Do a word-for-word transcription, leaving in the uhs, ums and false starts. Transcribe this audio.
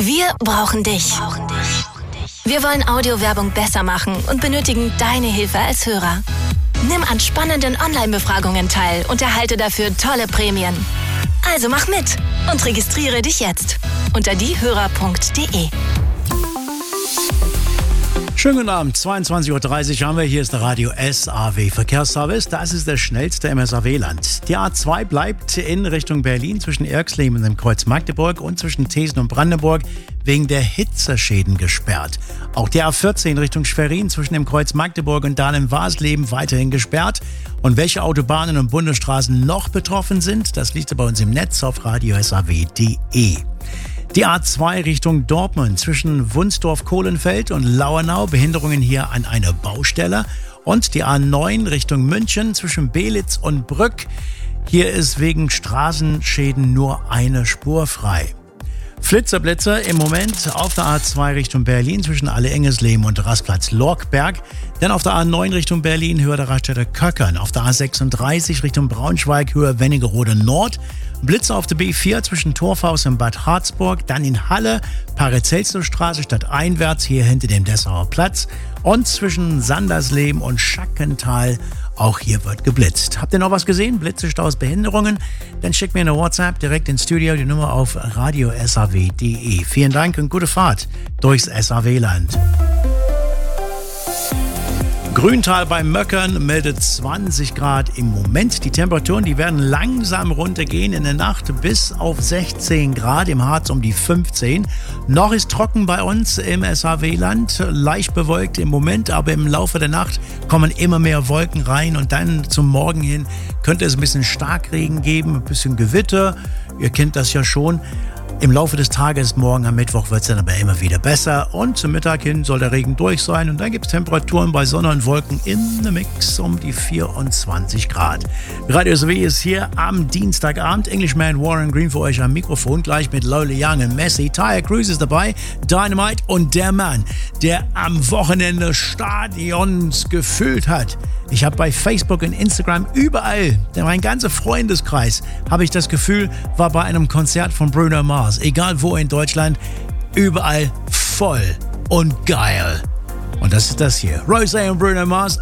Wir brauchen dich. Wir wollen Audiowerbung besser machen und benötigen deine Hilfe als Hörer. Nimm an spannenden Online-Befragungen teil und erhalte dafür tolle Prämien. Also mach mit und registriere dich jetzt unter diehörer punkt de. Schönen guten Abend, zweiundzwanzig Uhr dreißig haben wir. Hier ist der Radio S A W Verkehrsservice. Das ist der schnellste im S A W-Land. Die A zwei bleibt in Richtung Berlin zwischen Erxleben und dem Kreuz Magdeburg und zwischen Thesen und Brandenburg wegen der Hitzeschäden gesperrt. Auch die A vierzehn Richtung Schwerin zwischen dem Kreuz Magdeburg und Dahlem-Warsleben weiterhin gesperrt. Und welche Autobahnen und Bundesstraßen noch betroffen sind, das liest ihr bei uns im Netz auf radio s a w punkt de. Die A zwei Richtung Dortmund zwischen Wunsdorf-Kohlenfeld und Lauernau, Behinderungen hier an einer Baustelle. Und die A neun Richtung München zwischen Belitz und Brück. Hier ist wegen Straßenschäden nur eine Spur frei. Flitzerblitzer im Moment auf der A zwei Richtung Berlin zwischen Alle-Engesleben und Rastplatz Lorkberg. Dann auf der A neun Richtung Berlin Höhe der Raststätte Köckern. Auf der A sechsunddreißig Richtung Braunschweig Höhe Wernigerode Nord. Blitze auf der B vier zwischen Torfhaus und Bad Harzburg. Dann in Halle, Paracelsusstraße stadteinwärts hier hinter dem Dessauer Platz. Und zwischen Sandersleben und Schackental. Auch hier wird geblitzt. Habt ihr noch was gesehen? Blitzestaus, Behinderungen? Dann schickt mir eine WhatsApp direkt ins Studio, die Nummer auf radio s a w punkt de. Vielen Dank und gute Fahrt durchs S A W-Land. Grüntal bei Möckern meldet zwanzig Grad im Moment. Die Temperaturen, die werden langsam runtergehen in der Nacht bis auf sechzehn Grad, im Harz um die fünfzehn. Noch ist trocken bei uns im S A W-Land, leicht bewölkt im Moment, aber im Laufe der Nacht kommen immer mehr Wolken rein und dann zum Morgen hin könnte es ein bisschen Starkregen geben, ein bisschen Gewitter. Ihr kennt das ja schon. Im Laufe des Tages, morgen am Mittwoch, wird es dann aber immer wieder besser. Und zum Mittag hin soll der Regen durch sein. Und dann gibt es Temperaturen bei Sonne und Wolken in the Mix um die vierundzwanzig Grad. Radio S A W ist hier am Dienstagabend. Englishman Warren Green für euch am Mikrofon. Gleich mit Lola Young und Messi. Tyre Cruz ist dabei. Dynamite und der Mann, der am Wochenende Stadions gefüllt hat. Ich habe bei Facebook und Instagram überall, mein ganzer Freundeskreis, habe ich das Gefühl, war bei einem Konzert von Bruno Mars. Egal wo in Deutschland, überall voll und geil. Und das ist das hier. Rosé und Bruno Mars.